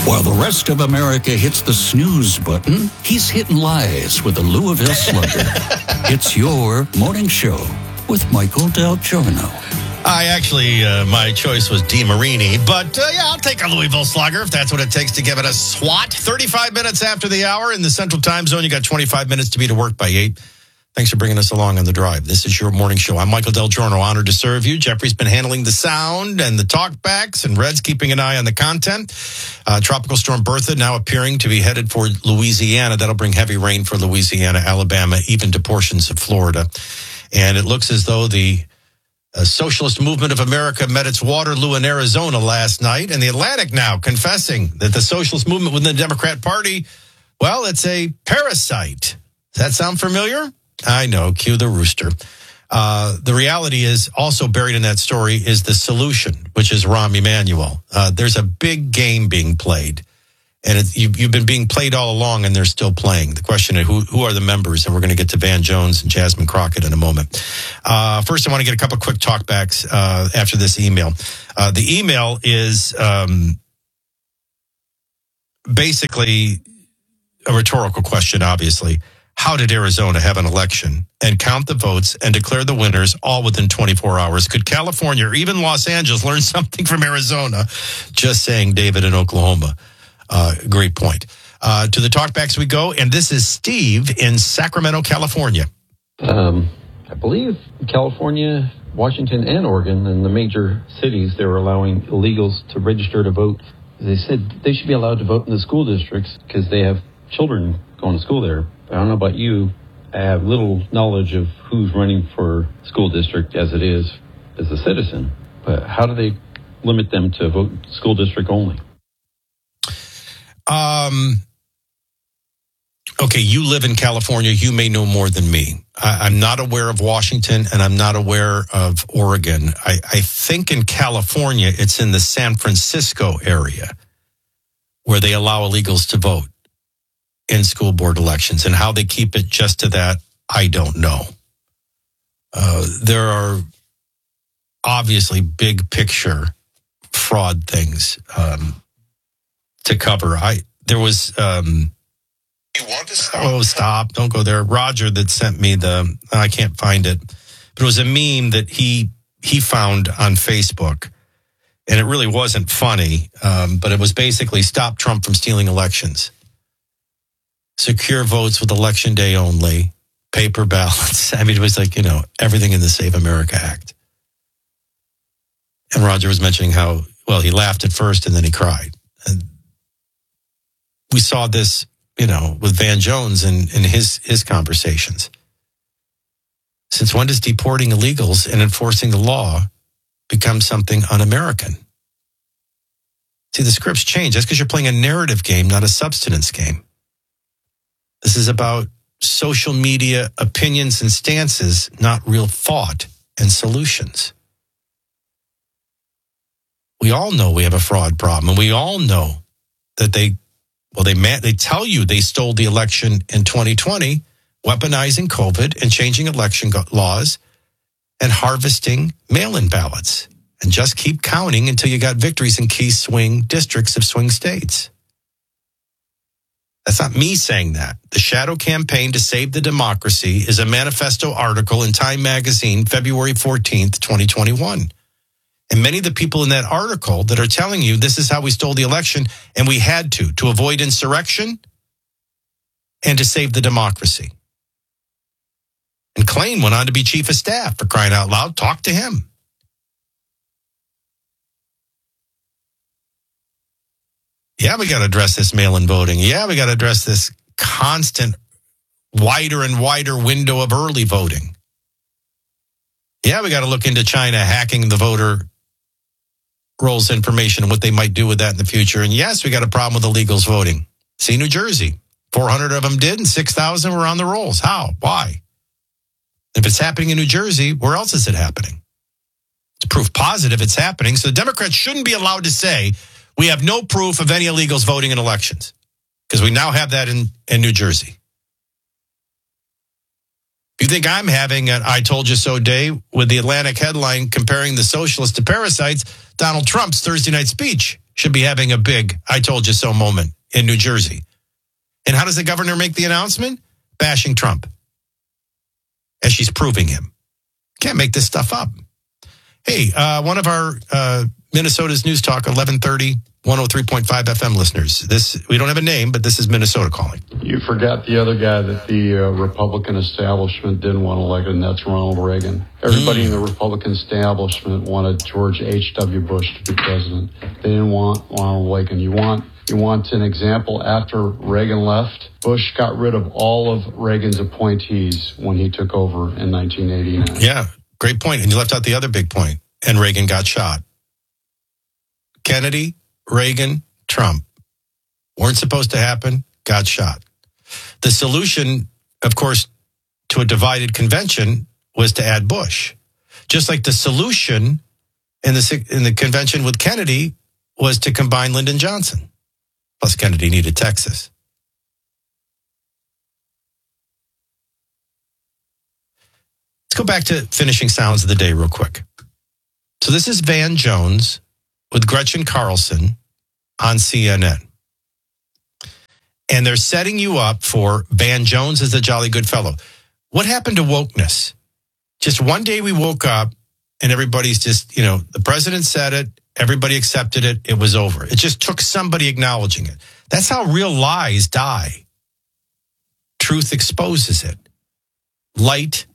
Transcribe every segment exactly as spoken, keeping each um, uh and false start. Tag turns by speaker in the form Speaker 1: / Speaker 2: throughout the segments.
Speaker 1: While the rest of America hits the snooze button, he's hitting lies with the Louisville Slugger. It's your morning show with Michael Del Giorno.
Speaker 2: I actually, uh, my choice was DeMarini, but uh, yeah, I'll take a Louisville Slugger if that's what it takes to give it a swat. thirty-five minutes after the hour in the Central Time Zone. You got twenty-five minutes to be to work by eight. Thanks for bringing us along on the drive. This is your morning show. I'm Michael Del Giorno, honored to serve you. Jeffrey's been handling the sound and the talkbacks, and Red's keeping an eye on the content. Uh, Tropical Storm Bertha now appearing to be headed for Louisiana. That'll bring heavy rain for Louisiana, Alabama, even to portions of Florida. And it looks as though the uh, Socialist Movement of America met its Waterloo in Arizona last night, and the Atlantic now confessing that the Socialist Movement within the Democrat Party, well, it's a parasite. Does that sound familiar? I know, cue the rooster. Uh, the reality is, also buried in that story is the solution, which is Rahm Emanuel. Uh, there's a big game being played, and it, you, you've been being played all along, and they're still playing. The question is, who, who are the members? And we're going to get to Van Jones and Jasmine Crockett in a moment. Uh, first, I want to get a couple quick talkbacks uh, after this email. Uh, the email is um, basically a rhetorical question, obviously. How did Arizona have an election and count the votes and declare the winners all within twenty-four hours? Could California or even Los Angeles learn something from Arizona? Just saying, David in Oklahoma. Uh, great point. Uh, to the talkbacks we go, and this is Steve in Sacramento, California.
Speaker 3: Um, I believe California, Washington, and Oregon, and the major cities, they were allowing illegals to register to vote. They said they should be allowed to vote in the school districts because they have children going to school there. I don't know about you. I have little knowledge of who's running for school district as it is as a citizen. But how do they limit them to vote school district only?
Speaker 2: Um. Okay, you live in California. You may know more than me. I, I'm not aware of Washington, and I'm not aware of Oregon. I, I think in California, it's in the San Francisco area where they allow illegals to vote in school board elections, and how they keep it just to that, I don't know. Uh, there are obviously big picture fraud things um, to cover. I there was. Um,
Speaker 4: you want to stop?
Speaker 2: Oh, stop! Don't go there. Roger that sent me the. I can't find it, but it was a meme that he he found on Facebook, and it really wasn't funny. Um, but it was basically stop Trump from stealing elections. Secure votes with election day only, paper ballots. I mean, it was like, you know, everything in the Save America Act. And Roger was mentioning how, well, he laughed at first and then he cried. And we saw this, you know, with Van Jones and in his, his conversations. Since when does deporting illegals and enforcing the law become something un-American? See, the scripts change. That's because you're playing a narrative game, not a substance game. This is about social media opinions and stances, not real thought and solutions. We all know we have a fraud problem, and we all know that they, well, they they tell you they stole the election in twenty twenty, weaponizing COVID and changing election laws and harvesting mail-in ballots, and just keep counting until you got victories in key swing districts of swing states. That's not me saying that. The Shadow Campaign to Save the Democracy is a manifesto article in Time Magazine, February fourteenth, twenty twenty-one. And many of the people in that article that are telling you this is how we stole the election, and we had to, to avoid insurrection and to save the democracy. And Klain went on to be chief of staff, for crying out loud. Talk to him. Yeah, we got to address this mail-in voting. Yeah, we got to address this constant wider and wider window of early voting. Yeah, we got to look into China hacking the voter rolls information and what they might do with that in the future. And yes, we got a problem with illegals voting. See New Jersey. four hundred of them did and six thousand were on the rolls. How? Why? If it's happening in New Jersey, where else is it happening? It's proof positive it's happening. So the Democrats shouldn't be allowed to say, we have no proof of any illegals voting in elections, because we now have that in, in New Jersey. If you think I'm having an I told you so day with the Atlantic headline comparing the socialists to parasites, Donald Trump's Thursday night speech should be having a big I told you so moment in New Jersey. And how does the governor make the announcement? Bashing Trump. As she's proving him. Can't make this stuff up. Hey, uh, one of our uh, Minnesota's News Talk eleven thirty, one oh three point five F M listeners. This we don't have a name, but this is Minnesota calling.
Speaker 5: You forgot the other guy that the uh, Republican establishment didn't want elected, and that's Ronald Reagan. Everybody mm. in the Republican establishment wanted George H W. Bush to be president. They didn't want Ronald Reagan. You want you want an example? After Reagan left, Bush got rid of all of Reagan's appointees when he took over in nineteen eighty-nine.
Speaker 2: Yeah, great point. And you left out the other big point. And Reagan got shot. Kennedy, Reagan, Trump weren't supposed to happen, got shot. The solution, of course, to a divided convention was to add Bush. Just like the solution in the in the convention with Kennedy was to combine Lyndon Johnson. Plus, Kennedy needed Texas. Let's go back to finishing sounds of the day real quick. So this is Van Jones with Gretchen Carlson on C N N. And they're setting you up for Van Jones as a jolly good fellow. What happened to wokeness? Just one day we woke up and everybody's just, you know, the president said it, everybody accepted it, it was over. It just took somebody acknowledging it. That's how real lies die. Truth exposes it. Light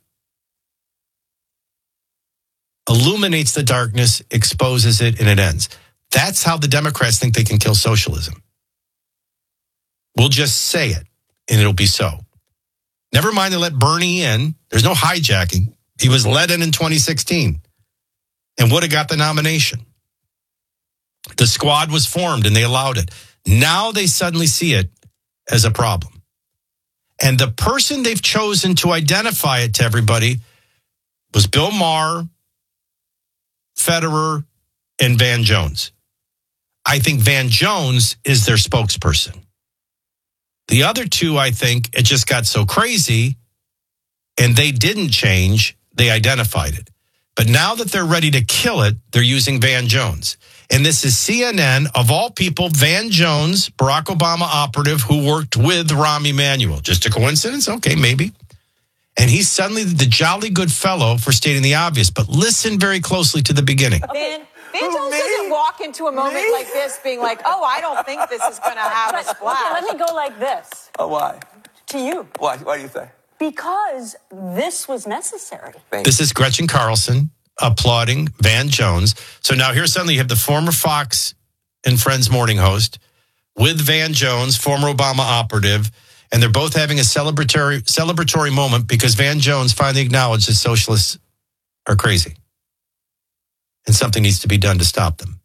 Speaker 2: illuminates the darkness, exposes it, and it ends. That's how the Democrats think they can kill socialism. We'll just say it, and it'll be so. Never mind they let Bernie in. There's no hijacking. He was let in in twenty sixteen and would have got the nomination. The squad was formed, and they allowed it. Now they suddenly see it as a problem. And the person they've chosen to identify it to everybody was Bill Maher, Federer, and Van Jones. I think Van Jones is their spokesperson. The other two, I think, it just got so crazy and they didn't change, they identified it. But now that they're ready to kill it, they're using Van Jones. And this is C N N, of all people, Van Jones, Barack Obama operative who worked with Rahm Emanuel. Just a coincidence? Okay, maybe. And he's suddenly the jolly good fellow for stating the obvious. But listen very closely to the beginning.
Speaker 6: Van, Van Jones doesn't walk into a moment me? like this being like, oh, I don't think this is going to have a splash.
Speaker 7: Okay, let me go like this.
Speaker 8: Oh, why?
Speaker 7: To you.
Speaker 8: Why? Why do you say?
Speaker 7: Because this was necessary.
Speaker 8: Thank
Speaker 2: this is Gretchen Carlson applauding Van Jones. So now here suddenly you have the former Fox and Friends morning host with Van Jones, former Obama operative, and they're both having a celebratory celebratory moment because Van Jones finally acknowledged that socialists are crazy. And something needs to be done to stop them.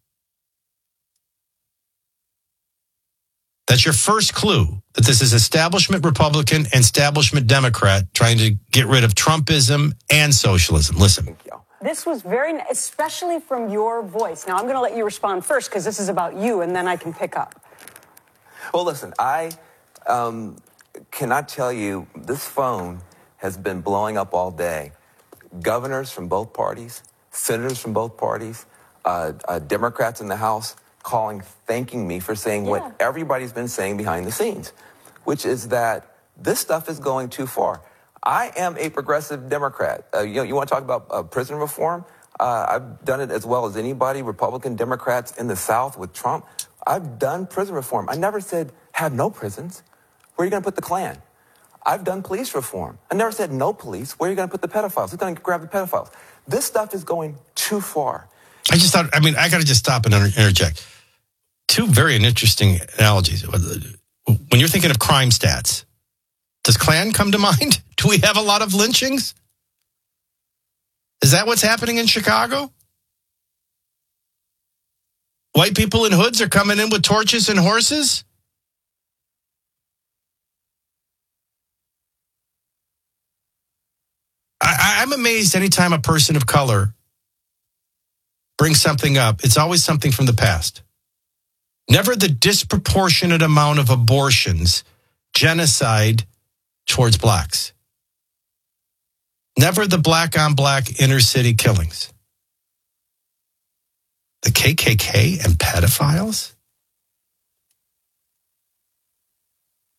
Speaker 2: That's your first clue that this is establishment Republican and establishment Democrat trying to get rid of Trumpism and socialism. Listen.
Speaker 8: Thank you.
Speaker 7: This was very, especially from your voice. Now, I'm going to let you respond first because this is about you, and then I can pick up.
Speaker 8: Well, listen, I um, cannot tell you, this phone has been blowing up all day. Governors from both parties, senators from both parties, uh, uh, Democrats in the House calling, thanking me for saying yeah. what everybody's been saying behind the scenes, which is that this stuff is going too far. I am a progressive Democrat. Uh, you know, you want to talk about uh, prison reform? Uh, I've done it as well as anybody, Republican Democrats in the South with Trump. I've done prison reform. I never said have no prisons. Where are you going to put the Klan? I've done police reform. I never said no police. Where are you going to put the pedophiles? Who's going to grab the pedophiles? This stuff is going too far.
Speaker 2: I just thought, I mean, I got to just stop and interject. Two very interesting analogies. When you're thinking of crime stats, does Klan come to mind? Do we have a lot of lynchings? Is that what's happening in Chicago? White people in hoods are coming in with torches and horses? I, I'm amazed anytime a person of color brings something up, it's always something from the past. Never the disproportionate amount of abortions, genocide towards blacks. Never the black on black inner city killings. The K K K and pedophiles?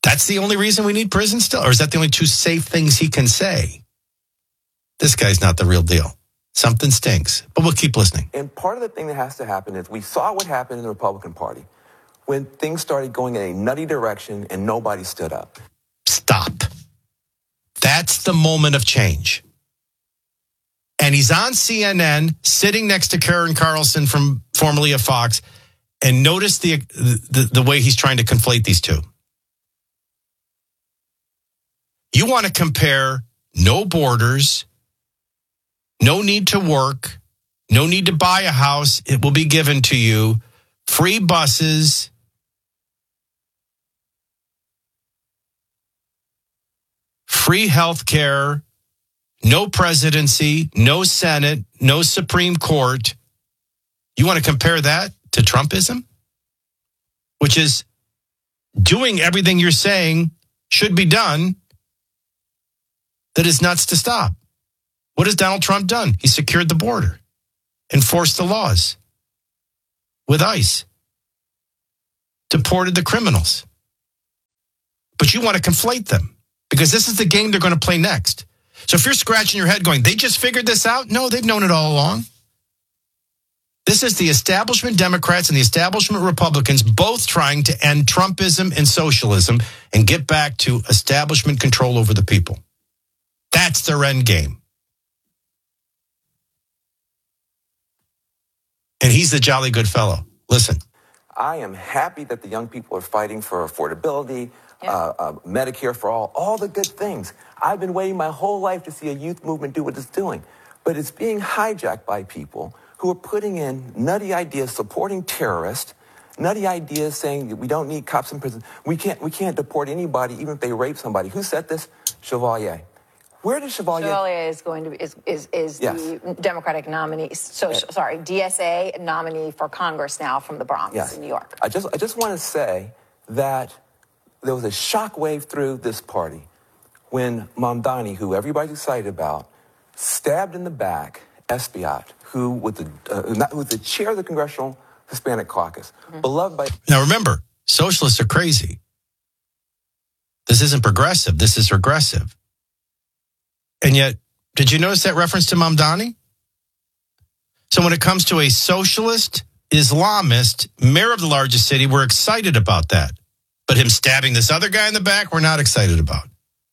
Speaker 2: That's the only reason we need prison still? Or is that the only two safe things he can say? This guy's not the real deal. Something stinks, but we'll keep listening.
Speaker 8: And part of the thing that has to happen is we saw what happened in the Republican Party when things started going in a nutty direction and nobody stood up.
Speaker 2: Stop. That's the moment of change. And he's on C N N sitting next to Karen Carlson from formerly of Fox. And notice the, the, the way he's trying to conflate these two. You want to compare no borders, no need to work, no need to buy a house. It will be given to you. Free buses. Free health care. No presidency, no Senate, no Supreme Court. You want to compare that to Trumpism? Which is doing everything you're saying should be done that is nuts to stop. What has Donald Trump done? He secured the border, enforced the laws with ICE, deported the criminals. But you want to conflate them because this is the game they're going to play next. So if you're scratching your head going, they just figured this out? No, they've known it all along. This is the establishment Democrats and the establishment Republicans both trying to end Trumpism and socialism and get back to establishment control over the people. That's their end game. And he's the jolly good fellow. Listen.
Speaker 8: I am happy that the young people are fighting for affordability, yeah. uh, uh, Medicare for all, all the good things. I've been waiting my whole life to see a youth movement do what it's doing. But it's being hijacked by people who are putting in nutty ideas supporting terrorists, nutty ideas saying that we don't need cops in prison. We can't, we can't deport anybody even if they rape somebody. Who said this? Chevalier. Where did Chevalier...
Speaker 6: Chevalier is going to be, is, is, is yes. the Democratic nominee, so, yes. sorry, D S A nominee for Congress now from the Bronx yes. in New York.
Speaker 8: I just, I just want to say that there was a shockwave through this party when Mamdani, who everybody's excited about, stabbed in the back Espaillat, who was the, uh, not, who was the chair of the Congressional Hispanic Caucus, mm-hmm. beloved by...
Speaker 2: Now remember, socialists are crazy. This isn't progressive. This is regressive. And yet, did you notice that reference to Mamdani? So when it comes to a socialist, Islamist, mayor of the largest city, we're excited about that. But him stabbing this other guy in the back, we're not excited about.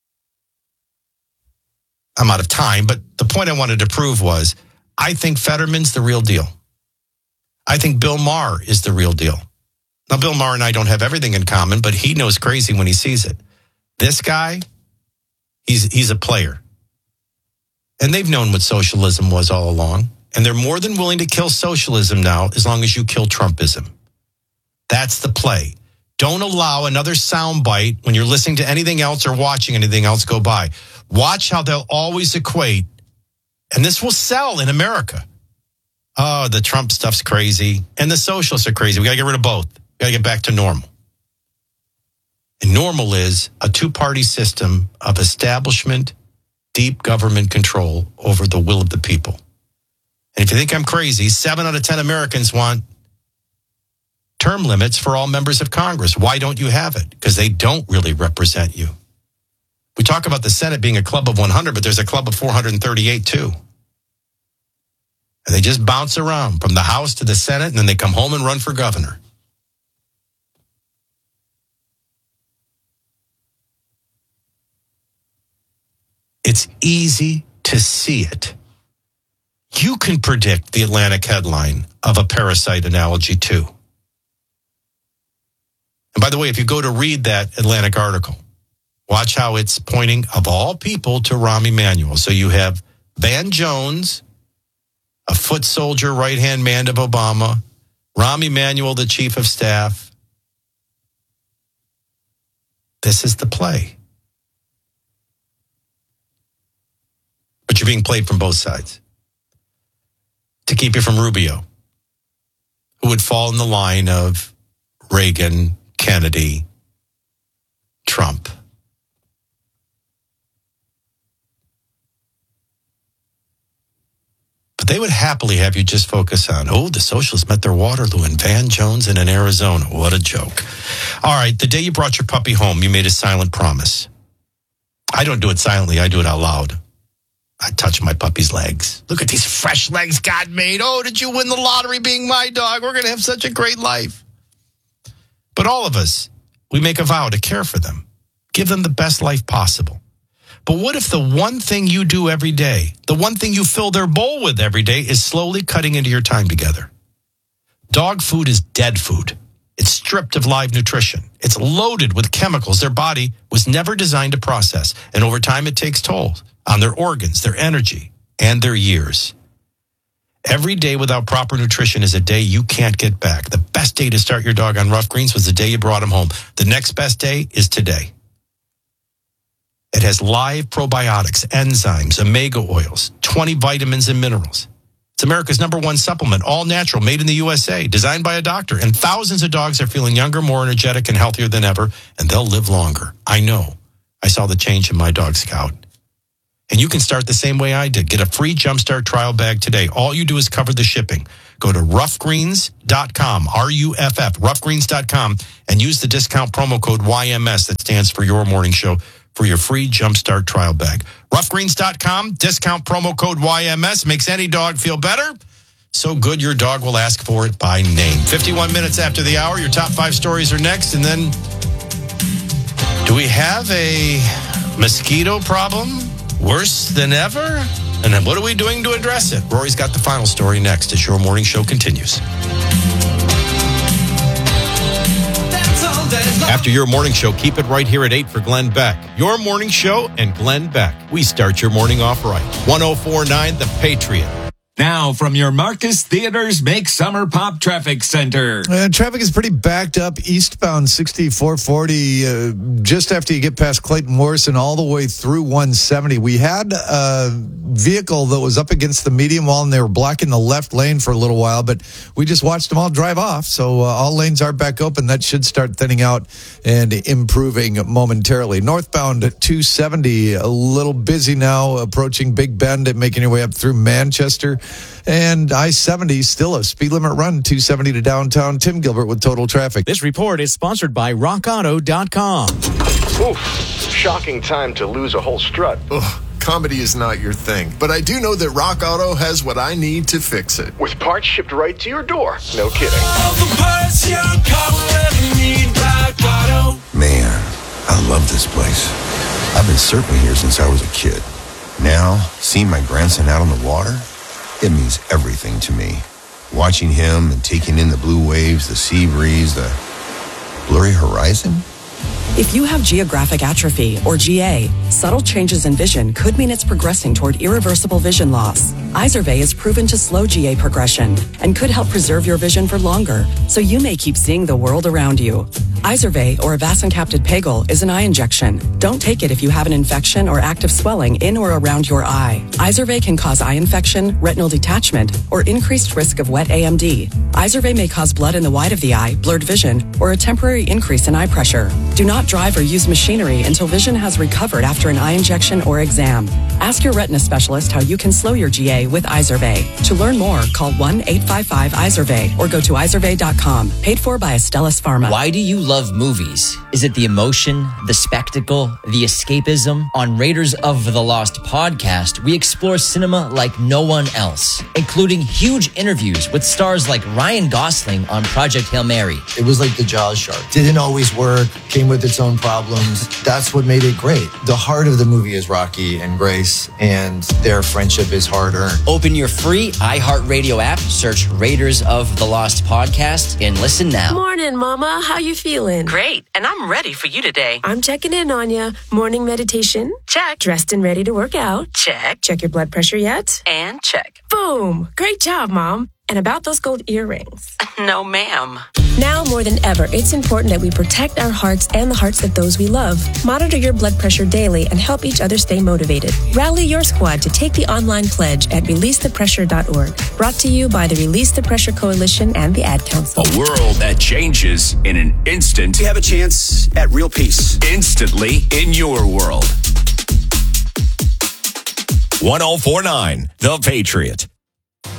Speaker 2: I'm out of time, but the point I wanted to prove was, I think Fetterman's the real deal. I think Bill Maher is the real deal. Now, Bill Maher and I don't have everything in common, but he knows crazy when he sees it. This guy, he's he's a player. And they've known what socialism was all along. And they're more than willing to kill socialism now as long as you kill Trumpism. That's the play. Don't allow another soundbite when you're listening to anything else or watching anything else go by. Watch how they'll always equate. And this will sell in America. Oh, the Trump stuff's crazy. And the socialists are crazy. We got to get rid of both. We got to get back to normal. And normal is a two-party system of establishment, deep government control over the will of the people. And if you think I'm crazy, seven out of ten Americans want term limits for all members of Congress. Why don't you have it? Because they don't really represent you. We talk about the Senate being a club of one hundred, but there's a club of four hundred thirty-eight too. And they just bounce around from the House to the Senate, and then they come home and run for governor. It's easy to see it. You can predict the Atlantic headline of a parasite analogy too. And by the way, if you go to read that Atlantic article, watch how it's pointing, of all people, to Rahm Emanuel. So you have Van Jones, a foot soldier, right-hand man of Obama, Rahm Emanuel, the chief of staff. This is the play. But you're being played from both sides to keep you from Rubio, who would fall in the line of Reagan, Kennedy, Trump. But They would happily have you just focus on, oh, the socialists met their Waterloo in Van Jones and in Arizona. What a joke. All right, the day you brought your puppy home, you made a silent promise. I don't do it silently. I do it out loud. I touch my puppy's legs. Look at these fresh legs God made. Oh, did you win the lottery being my dog? We're going to have such a great life. But all of us, we make a vow to care for them, give them the best life possible. But what if the one thing you do every day, the one thing you fill their bowl with every day is slowly cutting into your time together? Dog food is dead food. It's stripped of live nutrition. It's loaded with chemicals their body was never designed to process. And over time, it takes toll on their organs, their energy, and their years. Every day without proper nutrition is a day you can't get back. The best day to start your dog on Rough Greens was the day you brought him home. The next best day is today. It has live probiotics, enzymes, omega oils, twenty vitamins and minerals. It's America's number one supplement, all natural, made in the U S A, designed by a doctor. And thousands of dogs are feeling younger, more energetic, and healthier than ever, and they'll live longer. I know. I saw the change in my dog, Scout. And you can start the same way I did. Get a free Jumpstart trial bag today. All you do is cover the shipping. Go to rough greens dot com, R U F F, rough greens dot com, and use the discount promo code Y M S that stands for Your Morning Show for your free Jumpstart trial bag. rough greens dot com, discount promo code Y M S, makes any dog feel better. So good your dog will ask for it by name. fifty-one minutes after the hour, your top five stories are next. And then, do we have a mosquito problem worse than ever? And then what are we doing to address it? Rory's got the final story next as Your Morning Show continues. After Your Morning Show, keep it right here at eight for Glenn Beck. Your Morning Show and Glenn Beck. We start your morning off right. one oh four point nine The Patriot.
Speaker 9: Now from your Marcus Theaters Make Summer Pop Traffic Center.
Speaker 10: Uh, traffic is pretty backed up eastbound sixty-four forty, uh, just after you get past Clayton Morrison all the way through one seventy. We had a vehicle that was up against the median wall, and they were blocking the left lane for a little while, but we just watched them all drive off. So uh, all lanes are back open. That should start thinning out and improving momentarily. Northbound at two seventy, a little busy now, approaching Big Bend and making your way up through Manchester. And I seventy, still a speed limit run, two seventy to downtown. Tim Gilbert with Total Traffic.
Speaker 11: This report is sponsored by rock auto dot com.
Speaker 12: Oof, shocking time to lose a whole strut.
Speaker 13: Ugh, comedy is not your thing, but I do know that Rock Auto has what I need to fix it.
Speaker 12: With parts shipped right to your door. No kidding.
Speaker 14: All the parts your car will ever need, Rock Auto.
Speaker 15: Man, I love this place. I've been surfing here since I was a kid. Now, seeing my grandson out on the water, it means everything to me. Watching him and taking in the blue waves, the sea breeze, the blurry horizon.
Speaker 16: If you have geographic atrophy, or G A, subtle changes in vision could mean it's progressing toward irreversible vision loss. Izervay is proven to slow G A progression and could help preserve your vision for longer, so you may keep seeing the world around you. Izervay, or avacincaptad pegol, is an eye injection. Don't take it if you have an infection or active swelling in or around your eye. Izervay can cause eye infection, retinal detachment, or increased risk of wet A M D. Izervay may cause blood in the white of the eye, blurred vision, or a temporary increase in eye pressure. Do not drive or use machinery until vision has recovered after an eye injection or exam. Ask your retina specialist how you can slow your G A with Izervay. To learn more, call one eight five five Izervay or go to izervay dot com. Paid for by Astellas Pharma.
Speaker 17: Why do you love movies? Is it the emotion, the spectacle, the escapism? On Raiders of the Lost podcast, we explore cinema like no one else, including huge interviews with stars like Ryan Gosling on Project Hail Mary.
Speaker 18: It was like the Jaws shark. Didn't always work, came with its own problems. That's what made it great. The heart of the movie is Rocky and Grace, and their friendship is hard-earned.
Speaker 17: Open your free iHeartRadio app, search Raiders of the Lost podcast, and listen now.
Speaker 19: Morning, Mama. How you feeling?
Speaker 20: Great, and I'm ready for you today.
Speaker 19: I'm checking in on you. Morning meditation?
Speaker 20: Check.
Speaker 19: Dressed and ready to work out?
Speaker 20: Check.
Speaker 19: Check your blood pressure yet?
Speaker 20: And check.
Speaker 19: Boom. Great job, Mom. And about those gold earrings.
Speaker 20: No, ma'am.
Speaker 19: Now more than ever, it's important that we protect our hearts and the hearts of those we love. Monitor your blood pressure daily and help each other stay motivated. Rally your squad to take the online pledge at release the pressure dot org. Brought to you by the Release the Pressure Coalition and the Ad Council.
Speaker 9: A world that changes in an instant.
Speaker 21: We have a chance at real peace.
Speaker 9: Instantly in your world. one oh four point nine The Patriot.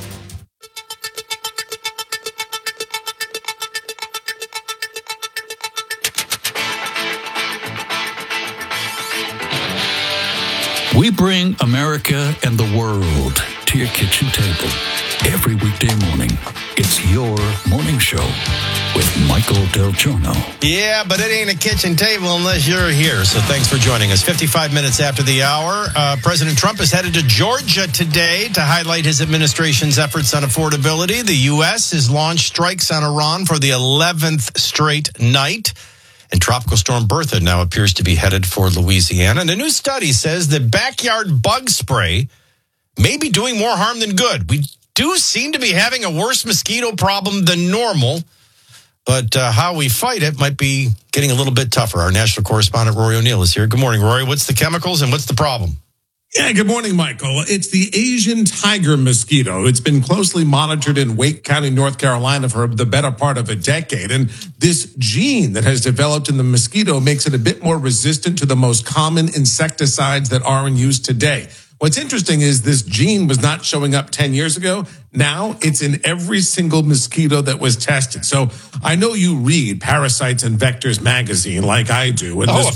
Speaker 1: We bring America and the world to your kitchen table every weekday morning. It's your morning show with Michael Del Giorno.
Speaker 2: Yeah, but it ain't a kitchen table unless you're here. So thanks for joining us. fifty-five minutes after the hour, uh, President Trump is headed to Georgia today to highlight his administration's efforts on affordability. The U S has launched strikes on Iran for the eleventh straight night. And Tropical Storm Bertha now appears to be headed for Louisiana. And a new study says that backyard bug spray may be doing more harm than good. We do seem to be having a worse mosquito problem than normal. But uh, how we fight it might be getting a little bit tougher. Our national correspondent, Rory O'Neill, is here. Good morning, Rory. What's the chemicals and what's the problem?
Speaker 22: Yeah, good morning, Michael. It's the Asian tiger mosquito. It's been closely monitored in Wake County, North Carolina for the better part of a decade. And this gene that has developed in the mosquito makes it a bit more resistant to the most common insecticides that are in use today. What's interesting is this gene was not showing up ten years ago. Now it's in every single mosquito that was tested. So I know you read Parasites and Vectors magazine like I do. And
Speaker 2: oh,
Speaker 22: this